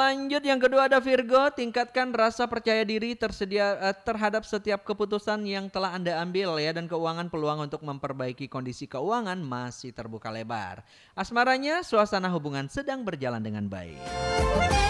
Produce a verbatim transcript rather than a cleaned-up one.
lanjut yang kedua ada Virgo, tingkatkan rasa percaya diri tersedia eh, terhadap setiap keputusan yang telah Anda ambil ya, dan keuangan peluang untuk memperbaiki kondisi keuangan masih terbuka lebar. Asmaranya, suasana hubungan sedang berjalan dengan baik.